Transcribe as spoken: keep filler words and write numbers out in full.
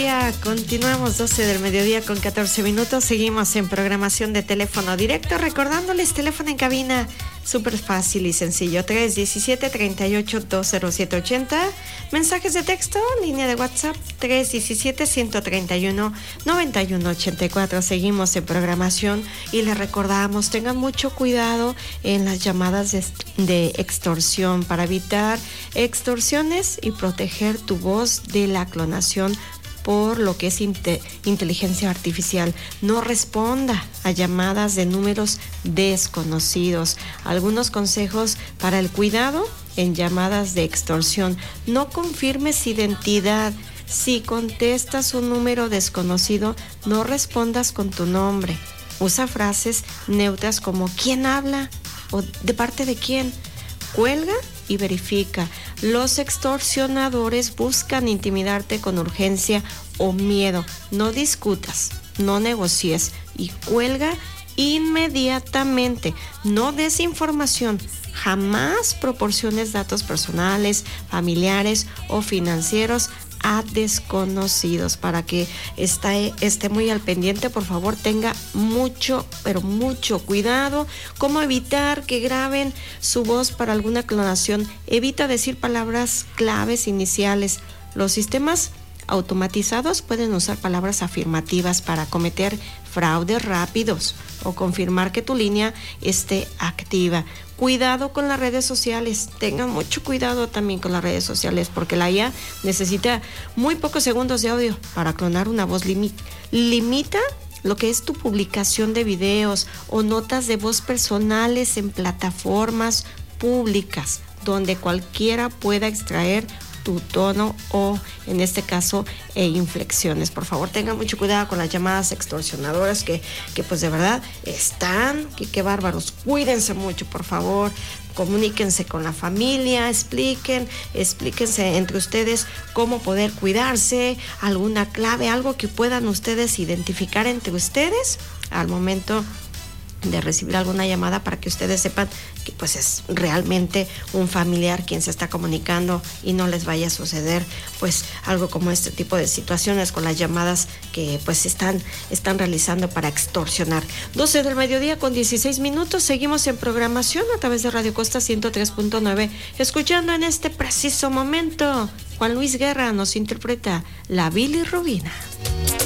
Ya, continuamos doce del mediodía con catorce minutos. Seguimos en programación de teléfono directo. Recordándoles, teléfono en cabina súper fácil y sencillo: tres diecisiete, treinta y ocho, dos cero siete ochenta. Mensajes de texto, línea de WhatsApp tres diecisiete, ciento treinta y uno, noventa y uno ochenta y cuatro. Seguimos en programación y les recordamos, tengan mucho cuidado en las llamadas de, de extorsión para evitar extorsiones y proteger tu voz de la clonación por lo que es inte- inteligencia artificial. No responda a llamadas de números desconocidos. Algunos consejos para el cuidado en llamadas de extorsión: no confirmes identidad. Si contestas un número desconocido, no respondas con tu nombre. Usa frases neutras como ¿quién habla? ¿O de parte de quién? Cuelga y verifica. Los extorsionadores buscan intimidarte con urgencia o miedo. No discutas, no negocies y cuelga inmediatamente. No des información. Jamás proporciones datos personales, familiares o financieros a desconocidos. Para que esté, esté muy al pendiente, por favor, tenga mucho, pero mucho cuidado. ¿Cómo evitar que graben su voz para alguna clonación? Evita decir palabras claves iniciales. Los sistemas automatizados pueden usar palabras afirmativas para cometer fraudes rápidos o confirmar que tu línea esté activa. Cuidado con las redes sociales. Tengan mucho cuidado también con las redes sociales, porque la I A necesita muy pocos segundos de audio para clonar una voz. Limi- limita lo que es tu publicación de videos o notas de voz personales en plataformas públicas, donde cualquiera pueda extraer tu tono o, en este caso, e inflexiones. Por favor, tengan mucho cuidado con las llamadas extorsionadoras que, que pues de verdad están, que qué bárbaros. Cuídense mucho, por favor. Comuníquense con la familia, expliquen, explíquense entre ustedes cómo poder cuidarse, alguna clave, algo que puedan ustedes identificar entre ustedes al momento de recibir alguna llamada, para que ustedes sepan que pues es realmente un familiar quien se está comunicando y no les vaya a suceder pues algo como este tipo de situaciones con las llamadas que pues están, están realizando para extorsionar. doce del mediodía con dieciséis minutos. Seguimos en programación a través de Radio Costa ciento tres punto nueve, escuchando en este preciso momento Juan Luis Guerra nos interpreta La bilirrubina.